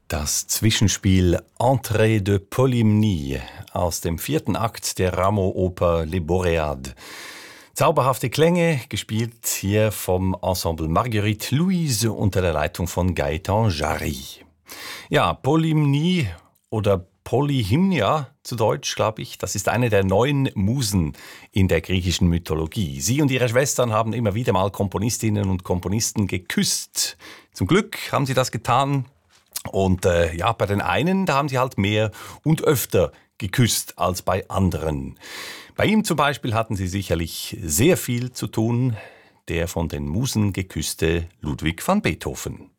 Das Zwischenspiel Entrée de Polymnie aus dem 4. Akt der Rameau-Oper Les Boréades. Zauberhafte Klänge, gespielt hier vom Ensemble Marguerite Louise unter der Leitung von Gaëtan Jarry. Ja, Polymnie oder Polyhymnia zu Deutsch, glaube ich, das ist eine der 9 Musen in der griechischen Mythologie. Sie und ihre Schwestern haben immer wieder mal Komponistinnen und Komponisten geküsst. Zum Glück haben sie das getan. Und bei den einen, da haben sie halt mehr und öfter geküsst als bei anderen. Bei ihm zum Beispiel hatten sie sicherlich sehr viel zu tun, der von den Musen geküsste Ludwig van Beethoven.